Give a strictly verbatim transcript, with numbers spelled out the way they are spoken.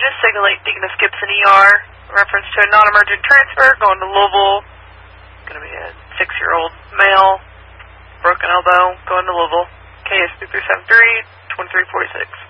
This Signal eight Dignus Gibson E R. Reference to a non-emergent transfer going to Louisville. Going to be a six-year-old male, broken elbow, going to Louisville. K S three three seven three, two three four six.